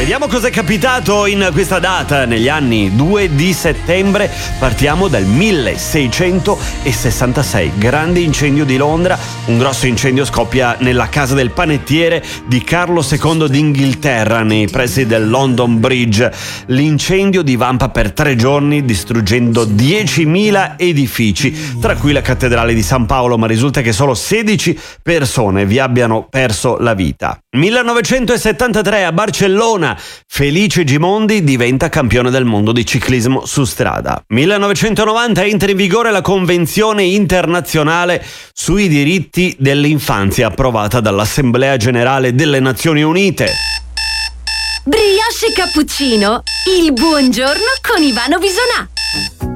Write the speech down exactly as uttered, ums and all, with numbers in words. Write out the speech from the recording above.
Vediamo cos'è capitato in questa data, negli anni due di settembre. Partiamo dal milleseicentosessantasei, grande incendio di Londra. Un grosso incendio scoppia nella casa del panettiere di Carlo secondo d'Inghilterra, nei pressi del London Bridge. L'incendio divampa per tre giorni, distruggendo diecimila edifici, tra cui la cattedrale di San Paolo, ma risulta che solo sedici persone vi abbiano perso la vita. millenovecentosettantatré, a Barcellona, Felice Gimondi diventa campione del mondo di ciclismo su strada. millenovecentonovanta, entra in vigore la Convenzione internazionale sui diritti dell'infanzia, approvata dall'Assemblea Generale delle Nazioni Unite. Brioche e cappuccino, il buongiorno con Ivano Bisonà.